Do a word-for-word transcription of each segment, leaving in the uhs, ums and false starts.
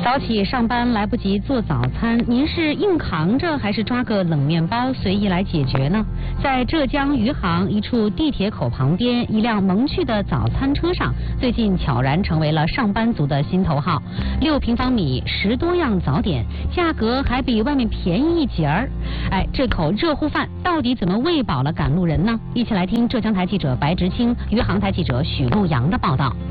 早起上班来不及做早餐，您是硬扛着还是抓个冷面包随意来解决呢？在浙江余杭一处地铁口旁边，一辆萌趣的早餐车上，最近悄然成为了上班族的心头好。六平方米，十多样早点，价格还比外面便宜一截儿。哎，这口热乎饭到底怎么喂饱了赶路人呢？一起来听浙江台记者白执清、余杭台记者许路阳的报道。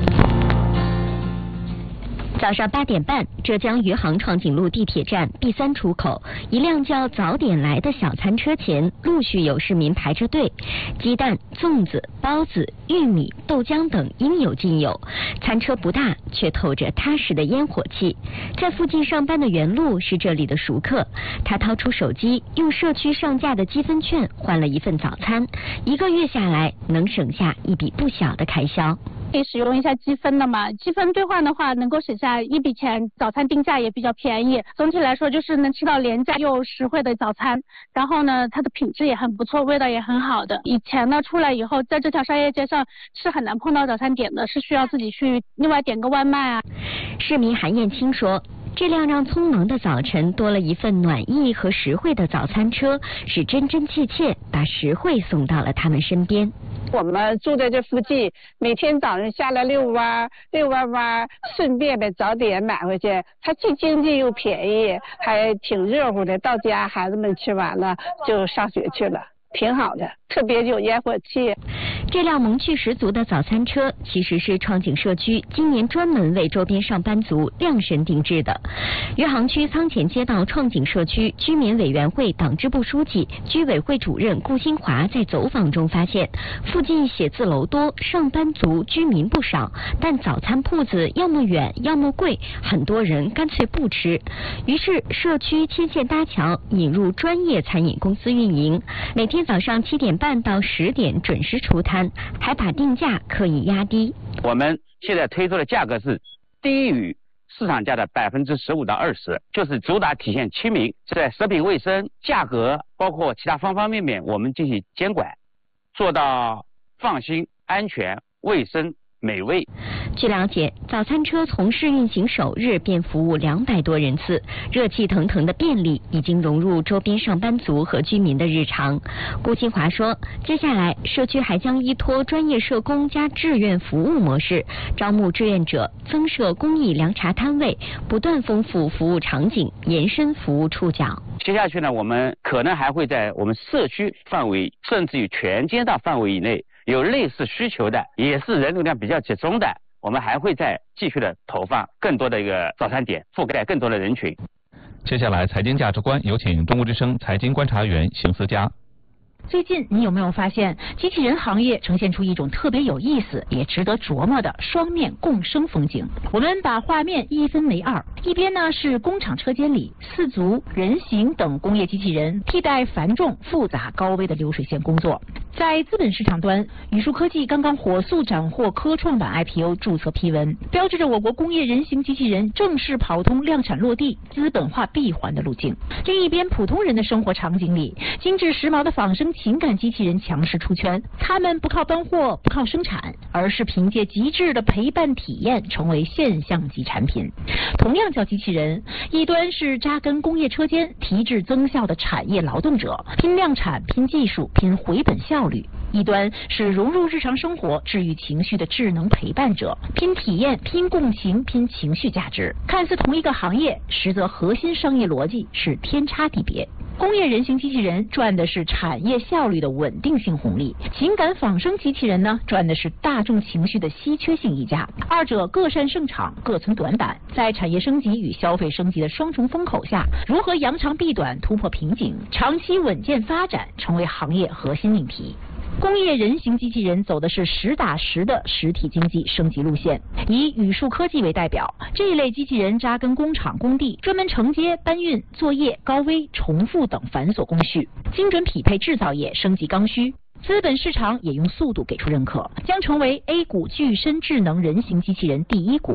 早上八点半，浙江余杭创锦路地铁站 B 三出口，一辆叫早点来的小餐车前，陆续有市民排着队，鸡蛋、粽子、包子、玉米、豆浆等应有尽有。餐车不大，却透着踏实的烟火气。在附近上班的袁路是这里的熟客，他掏出手机，用社区上架的积分券换了一份早餐，一个月下来能省下一笔不小的开销。 可以使用一下积分的嘛，积分兑换的话能够省下一笔钱，早餐定价也比较便宜。总体来说就是能吃到廉价又实惠的早餐，然后呢它的品质也很不错，味道也很好的。以前呢出来以后在这条商业街上是很难碰到早餐点的，是需要自己去另外点个外卖啊。 市民韩艳青说，这辆让匆忙的早晨多了一份暖意和实惠的早餐车，是真真切切把实惠送到了他们身边。 我们住在这附近，每天早上下来遛弯遛弯弯，顺便把早点买回去，它既经济又便宜，还挺热乎的。到家孩子们吃完了就上学去了，挺好的，特别有烟火气。 这辆萌趣十足的早餐车其实是创景社区今年专门为周边上班族量身定制的。余杭区仓前街道创景社区居民委员会党支部书记、居委会主任顾新华在走访中发现，附近写字楼多，上班族居民不少，但早餐铺子要么远要么贵，很多人干脆不吃。于是社区牵线搭桥，引入专业餐饮公司运营，每天早上七点半到十点准时出摊，还把定价刻意压低。 我们现在推出的价格是低于市场价的百分之十五到二十，就是主打体现亲民，在食品卫生、价格包括其他方方面面，我们进行监管，做到放心、安全、卫生、美味。 据了解，早餐车从试运行首日便服务两百多人次，热气腾腾的便利已经融入周边上班族和居民的日常。顾新华说，接下来社区还将依托专业社工加志愿服务模式，招募志愿者，增设公益凉茶摊位，不断丰富服务场景，延伸服务触角。 接下去呢，我们可能还会在我们社区范围，甚至于全街道范围以内，有类似需求的，也是人流量比较集中的，我们还会再继续的投放更多的一个早餐点，覆盖更多的人群。 接下来财经价值观，有请中国之声财经观察员邢思佳。 最近你有没有发现，机器人行业呈现出一种特别有意思也值得琢磨的双面共生风景？我们把画面一分为二，一边呢是工厂车间里四足、人形等工业机器人替代繁重、复杂、高危的流水线工作。在资本市场端，宇树科技刚刚火速斩获科创板 I P O 注册批文，标志着我国工业人形机器人正式跑通量产落地、资本化闭环的路径。另一边，普通人的生活场景里，精致时髦的仿生情感机器人强势出圈，他们不靠搬货，不靠生产，而是凭借极致的陪伴体验成为现象级产品。同样叫机器人，一端是扎根工业车间、提质增效的产业劳动者，拼量产、拼技术、拼回本效率；一端是融入日常生活、治愈情绪的智能陪伴者，拼体验、拼共情、拼情绪价值。看似同一个行业，实则核心商业逻辑是天差地别。工业人形机器人赚的是产业效率的稳定性红利，情感仿生机器人呢赚的是大众情绪的稀缺性溢价。二者各擅胜场，各存短板，在产业升级与消费升级的双重风口下，如何扬长避短、突破瓶颈，长期稳健发展，成为行业核心命题。工业人形机器人走的是实打实的实体经济升级路线，以宇树科技为代表，这一类机器人扎根工厂工地，专门承接搬运、作业、高危、重复等繁琐工序，精准匹配制造业升级刚需。资本市场也用速度给出认可，将成为 A 股具身智能人形机器人第一股。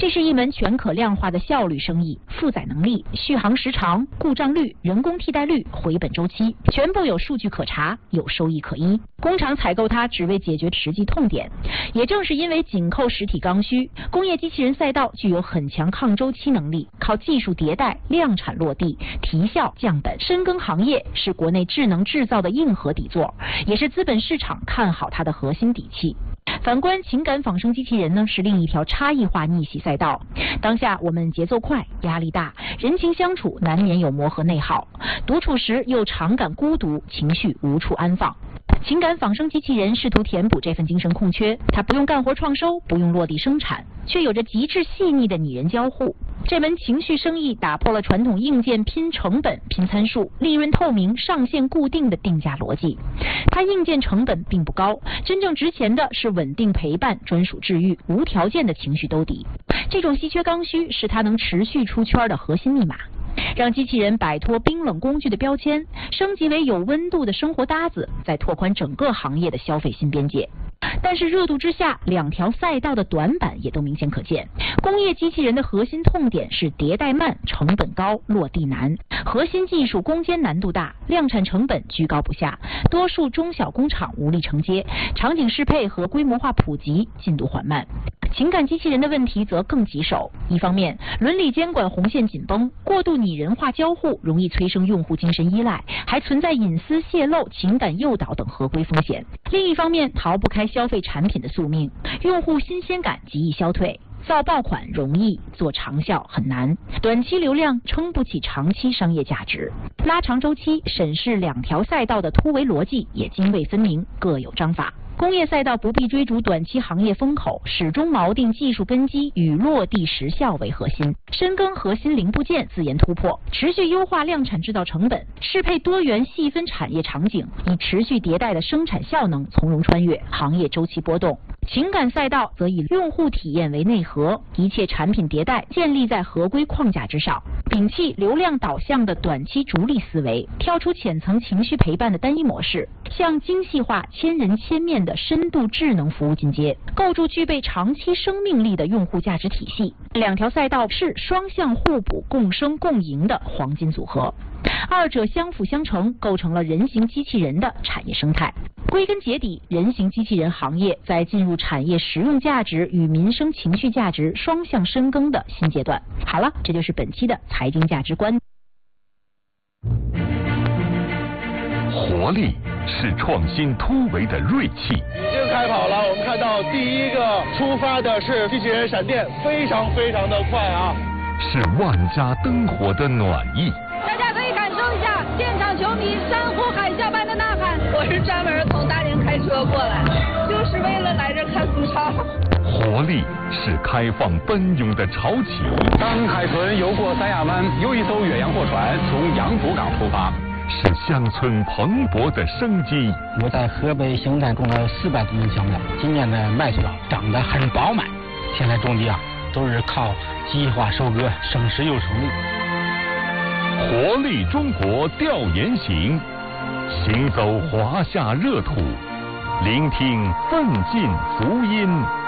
这是一门全可量化的效率生意，负载能力、续航时长、故障率、人工替代率、回本周期，全部有数据可查，有收益可依。工厂采购它只为解决实际痛点。也正是因为紧扣实体刚需，工业机器人赛道具有很强抗周期能力，靠技术迭代、量产落地、提效降本，深耕行业是国内智能制造的硬核底座，也是资本市场看好它的核心底气。反观情感仿生机器人呢，是另一条差异化逆袭赛道。当下我们节奏快，压力大，人情相处难免有磨合内耗，独处时又常感孤独，情绪无处安放。情感仿生机器人试图填补这份精神空缺，它不用干活创收，不用落地生产，却有着极致细腻的拟人交互。这门情绪生意打破了传统硬件拼成本、拼参数、利润透明、上限固定的定价逻辑。它硬件成本并不高，真正值钱的是稳定陪伴、专属治愈、无条件的情绪兜底。这种稀缺刚需是它能持续出圈的核心密码。让机器人摆脱冰冷工具的标签，升级为有温度的生活搭子，再拓宽整个行业的消费新边界。但是热度之下，两条赛道的短板也都明显可见。工业机器人的核心痛点是迭代慢、成本高、落地难，核心技术攻坚难度大，量产成本居高不下，多数中小工厂无力承接，场景适配和规模化普及进度缓慢。情感机器人的问题则更棘手，一方面伦理监管红线紧绷，过度拟人化交互容易催生用户精神依赖，还存在隐私泄露、情感诱导等合规风险；另一方面逃不开消费产品的宿命，用户新鲜感极易消退，造爆款容易，做长效很难，短期流量撑不起长期商业价值。拉长周期审视两条赛道的突围逻辑也泾渭分明，各有章法。工业赛道不必追逐短期行业风口，始终锚定技术根基与落地实效为核心，深耕核心零部件自研突破，持续优化量产制造成本，适配多元细分产业场景，以持续迭代的生产效能从容穿越行业周期波动。情感赛道则以用户体验为内核，一切产品迭代建立在合规框架之上，摒弃流量导向的短期逐利思维，跳出浅层情绪陪伴的单一模式，向精细化千人千面的深度智能服务进阶，构筑具备长期生命力的用户价值体系。两条赛道是双向互补、共生共赢的黄金组合，二者相辅相成，构成了人形机器人的产业生态。归根结底，人形机器人行业在进入产业实用价值与民生情绪价值双向深耕的新阶段。好了，这就是本期的财经价值观。 活力是创新突围的锐气。 已经开跑了，我们看到第一个出发的是机器人闪电，非常非常的快啊！ 是万家灯火的暖意。 大家可以感受一下现场球迷山呼海啸般的呐喊。我是专门从大连开车过来，就是为了来这看足超。 活力是开放奔涌的潮起。 当海豚游过三亚湾，又一艘远洋货船从洋浦港出发。 是乡村蓬勃的生机。 我在河北邢台种了四百多亩小麦，今年的麦穗长得很饱满。现在种地啊，都是靠计划收割，省时又省力。 活力中国调研行，行走华夏热土，聆听奋进足音。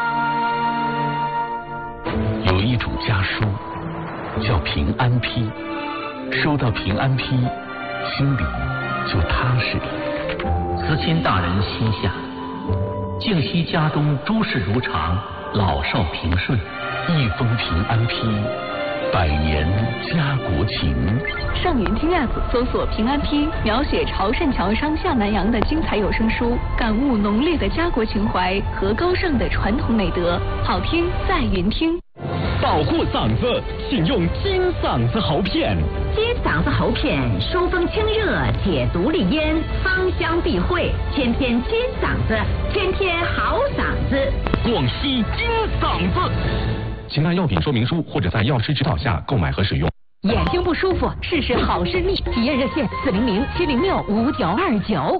有一种家书叫平安批，收到平安批，心里就踏实了。 慈亲大人膝下，敬惜家中诸事如常，老少平顺。 一封平安批，百年家国情。 上云听 App 搜索平安批，描写潮汕桥上下南洋的精彩有声书，感悟浓烈的家国情怀和高尚的传统美德。好听在云听。 保护嗓子，请用金嗓子喉片。 金嗓子喉片疏风清热，解毒利咽，芳香避秽，天天金嗓子，天天好嗓子。 广西金嗓子。请按药品说明书或者在药师指导下购买和使用。 眼睛不舒服，试试好视力。体验热线四零零七零六五九二九。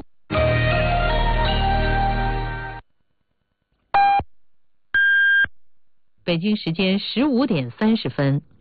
北京时间十五点三十分。